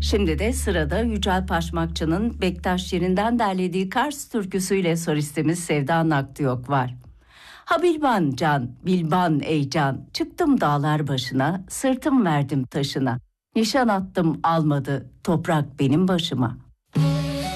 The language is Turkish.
Şimdi de sırada Yücel Paşmakçı'nın Bektaş Şirin'den derlediği Kars türküsüyle solistimiz Sevda Nakdiyok var. Ha bilban can, bilban ey can, çıktım dağlar başına, sırtım verdim taşına. Nişan attım almadı, toprak benim başıma.